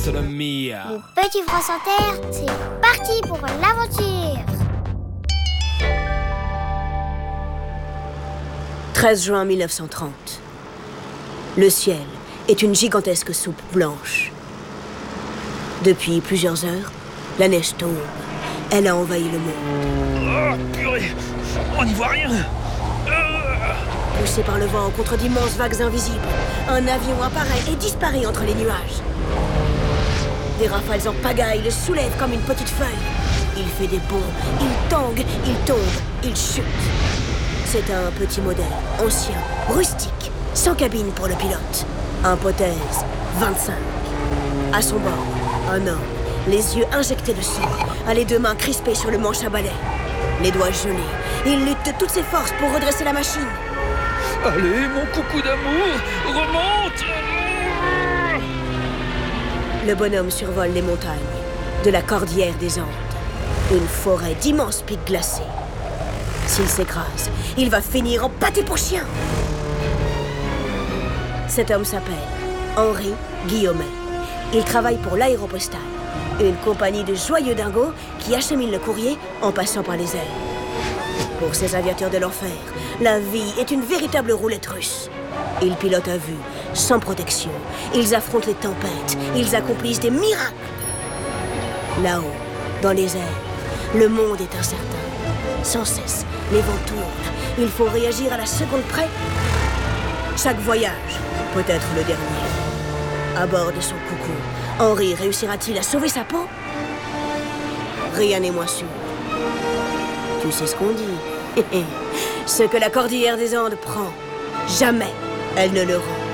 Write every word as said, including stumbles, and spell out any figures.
mia. Les petits France Inter, c'est parti pour l'aventure. treize juin mille neuf cent trente. Le ciel est une gigantesque soupe blanche. Depuis plusieurs heures, la neige tombe. Elle a envahi le monde. Oh, purée, on n'y voit rien. Poussé par le vent contre d'immenses vagues invisibles, un avion apparaît et disparaît entre les nuages. Des rafales en pagaille le soulèvent comme une petite feuille. Il fait des bonds, il tangue, il tombe, il chute. C'est un petit modèle, ancien, rustique, sans cabine pour le pilote. Hypothèse vingt-cinq. À son bord, un homme, les yeux injectés de sang, a les deux mains crispées sur le manche à balai. Les doigts gelés, il lutte de toutes ses forces pour redresser la machine. Allez, mon coucou d'amour, remonte! Le bonhomme survole les montagnes de la cordillère des Andes. Une forêt d'immenses pics glacés. S'il s'écrase, il va finir en pâté pour chien. Cet homme s'appelle Henri Guillaumet. Il travaille pour l'Aéropostale, une compagnie de joyeux dingos qui achemine le courrier en passant par les airs. Pour ces aviateurs de l'enfer, la vie est une véritable roulette russe. Ils pilotent à vue, sans protection. Ils affrontent les tempêtes. Ils accomplissent des miracles. Là-haut, dans les airs, le monde est incertain. Sans cesse, les vents tournent. Il faut réagir à la seconde près. Chaque voyage peut être le dernier. À bord de son coucou, Henri réussira-t-il à sauver sa peau? Rien n'est moins sûr. Tu sais ce qu'on dit. Ce que la cordillère des Andes prend, jamais elle ne le rend.